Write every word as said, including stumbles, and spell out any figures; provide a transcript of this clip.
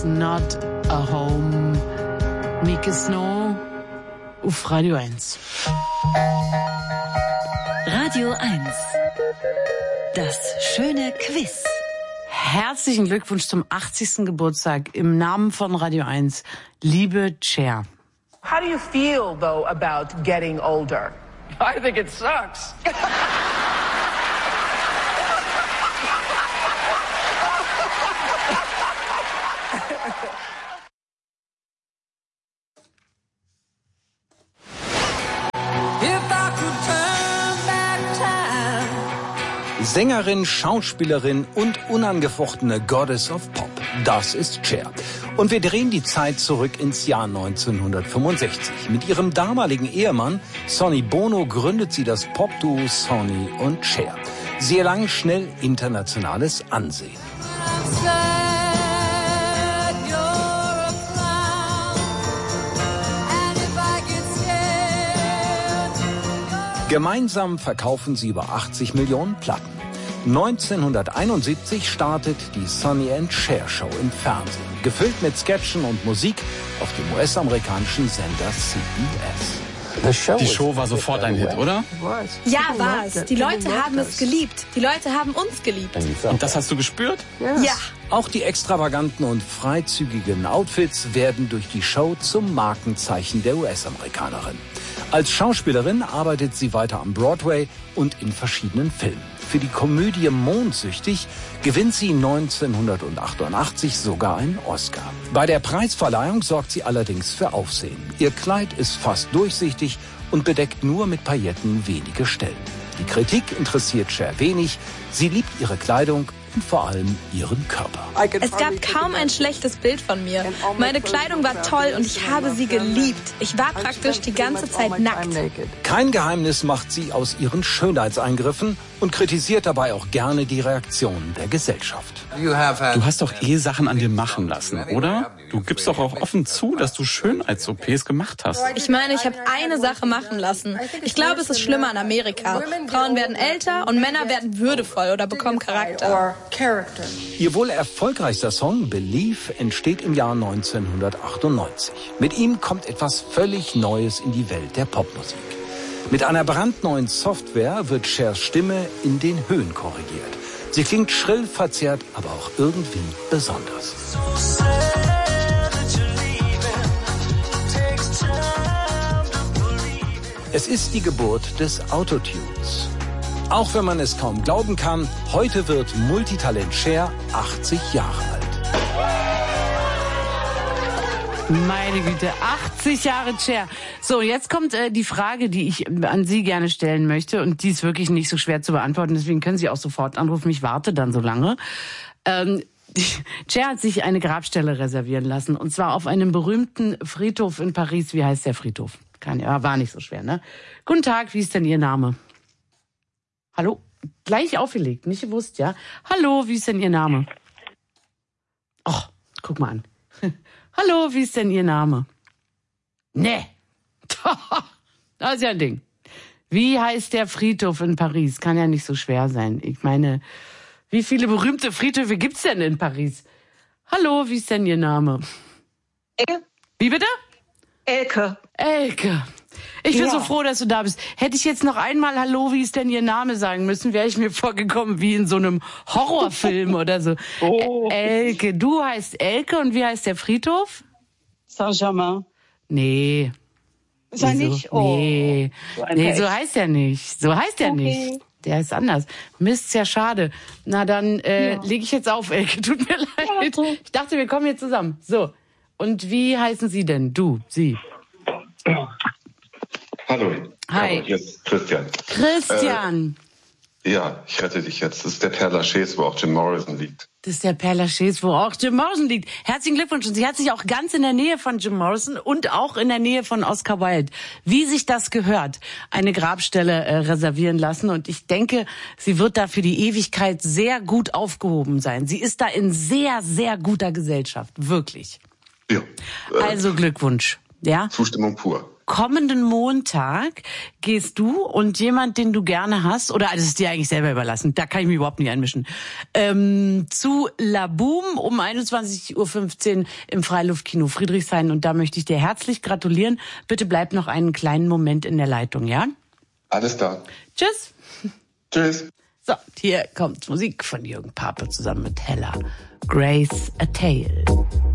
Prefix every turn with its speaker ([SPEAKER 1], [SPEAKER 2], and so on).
[SPEAKER 1] Not a Home. Mieke Snow auf Radio eins.
[SPEAKER 2] Radio eins. Das schöne Quiz.
[SPEAKER 1] Herzlichen Glückwunsch zum achtzigsten Geburtstag im Namen von Radio eins, liebe Cher.
[SPEAKER 3] How do you feel, though, about getting older?
[SPEAKER 4] I think it sucks.
[SPEAKER 5] Sängerin, Schauspielerin und unangefochtene Goddess of Pop. Das ist Cher. Und wir drehen die Zeit zurück ins Jahr neunzehnhundertfünfundsechzig. Mit ihrem damaligen Ehemann Sonny Bono gründet sie das Popduo Sonny und Cher. Sie erlangen schnell internationales Ansehen. Gemeinsam verkaufen sie über achtzig Millionen Platten. neunzehnhunderteinundsiebzig startet die Sonny and Cher Show im Fernsehen, gefüllt mit Sketchen und Musik auf dem U S-amerikanischen Sender C B S.
[SPEAKER 6] Die Show war sofort ein Hit, oder?
[SPEAKER 7] Ja, war es. Die Leute haben es geliebt. Die Leute haben uns geliebt.
[SPEAKER 6] Und das hast du gespürt?
[SPEAKER 7] Ja.
[SPEAKER 5] Auch die extravaganten und freizügigen Outfits werden durch die Show zum Markenzeichen der U S-Amerikanerin. Als Schauspielerin arbeitet sie weiter am Broadway und in verschiedenen Filmen. Für die Komödie Mondsüchtig gewinnt sie neunzehnhundertachtundachtzig sogar einen Oscar. Bei der Preisverleihung sorgt sie allerdings für Aufsehen. Ihr Kleid ist fast durchsichtig und bedeckt nur mit Pailletten wenige Stellen. Die Kritik interessiert Cher wenig. Sie liebt ihre Kleidung und vor allem ihren Körper.
[SPEAKER 7] Es gab kaum ein schlechtes Bild von mir. Meine Kleidung war toll und ich habe sie geliebt. Ich war praktisch die ganze Zeit nackt.
[SPEAKER 5] Kein Geheimnis macht sie aus ihren Schönheitseingriffen und kritisiert dabei auch gerne die Reaktionen der Gesellschaft.
[SPEAKER 6] Du hast doch eh Sachen an dir machen lassen, oder? Du gibst doch auch offen zu, dass du Schönheits-O Ps gemacht hast.
[SPEAKER 7] Ich meine, ich habe eine Sache machen lassen. Ich glaube, es ist schlimmer in Amerika. Frauen werden älter und Männer werden würdevoll oder bekommen Charakter.
[SPEAKER 5] Ihr wohl erfolgreichster Song Believe entsteht im Jahr neunzehnhundertachtundneunzig. Mit ihm kommt etwas völlig Neues in die Welt der Popmusik. Mit einer brandneuen Software wird Chers Stimme in den Höhen korrigiert. Sie klingt schrill, verzerrt, aber auch irgendwie besonders. Es ist die Geburt des Autotunes. Auch wenn man es kaum glauben kann, heute wird Multitalent Cher achtzig Jahre alt.
[SPEAKER 1] Meine Güte, achtzig Jahre Cher. So, jetzt kommt äh, die Frage, die ich an Sie gerne stellen möchte. Und die ist wirklich nicht so schwer zu beantworten. Deswegen können Sie auch sofort anrufen. Ich warte dann so lange. Ähm, die, Cher hat sich eine Grabstelle reservieren lassen. Und zwar auf einem berühmten Friedhof in Paris. Wie heißt der Friedhof? Kann, ja, war nicht so schwer, ne? Guten Tag, wie ist denn Ihr Name? Hallo? Gleich aufgelegt, nicht gewusst, ja? Hallo, wie ist denn Ihr Name? Och, guck mal an. Hallo, wie ist denn Ihr Name? Nee. Das ist ja ein Ding. Wie heißt der Friedhof in Paris? Kann ja nicht so schwer sein. Ich meine, wie viele berühmte Friedhöfe gibt's denn in Paris? Hallo, wie ist denn Ihr Name?
[SPEAKER 8] Elke.
[SPEAKER 1] Wie bitte?
[SPEAKER 8] Elke.
[SPEAKER 1] Elke. Ich bin
[SPEAKER 8] Ja.
[SPEAKER 1] so froh, dass du da bist. Hätte ich jetzt noch einmal Hallo, wie ist denn Ihr Name sagen müssen, wäre ich mir vorgekommen wie in so einem Horrorfilm oder so.
[SPEAKER 8] Oh.
[SPEAKER 1] Ä- Elke, du heißt Elke und wie heißt der Friedhof?
[SPEAKER 8] Saint-Germain.
[SPEAKER 1] Nee.
[SPEAKER 8] Ist er
[SPEAKER 1] Wieso?
[SPEAKER 8] nicht? Oh.
[SPEAKER 1] Nee,
[SPEAKER 8] So ein
[SPEAKER 1] nee
[SPEAKER 8] Pech.
[SPEAKER 1] so heißt er nicht. So heißt er
[SPEAKER 8] Okay.
[SPEAKER 1] nicht. Der ist anders. Mist, ist ja schade. Na dann äh,
[SPEAKER 8] Ja.
[SPEAKER 1] lege ich jetzt auf, Elke. Tut mir leid.
[SPEAKER 8] so.
[SPEAKER 1] Ich dachte, wir kommen jetzt zusammen. So. Und wie heißen Sie denn? Du, Sie.
[SPEAKER 9] Hallo.
[SPEAKER 1] Hi.
[SPEAKER 9] Ja, hier ist Christian.
[SPEAKER 1] Christian.
[SPEAKER 9] Äh, ja, ich rette dich jetzt. Das ist der Père Lachaise, wo auch Jim Morrison liegt.
[SPEAKER 1] Das ist der Père Lachaise, wo auch Jim Morrison liegt. Herzlichen Glückwunsch. Und sie hat sich auch ganz in der Nähe von Jim Morrison und auch in der Nähe von Oscar Wilde, wie sich das gehört, eine Grabstelle äh, reservieren lassen. Und ich denke, sie wird da für die Ewigkeit sehr gut aufgehoben sein. Sie ist da in sehr, sehr guter Gesellschaft. Wirklich.
[SPEAKER 9] Ja. Äh,
[SPEAKER 1] Also Glückwunsch. Ja?
[SPEAKER 9] Zustimmung pur.
[SPEAKER 1] kommenden Montag gehst du und jemand, den du gerne hast, oder das ist dir eigentlich selber überlassen, da kann ich mich überhaupt nicht einmischen, ähm, zu La Boom um einundzwanzig Uhr fünfzehn im Freiluftkino Friedrichshain. Und da möchte ich dir herzlich gratulieren. Bitte bleib noch einen kleinen Moment in der Leitung, ja?
[SPEAKER 9] Alles klar.
[SPEAKER 1] Tschüss.
[SPEAKER 9] Tschüss.
[SPEAKER 1] So, hier kommt Musik von Jürgen Pape zusammen mit Hella. Grace a Tale.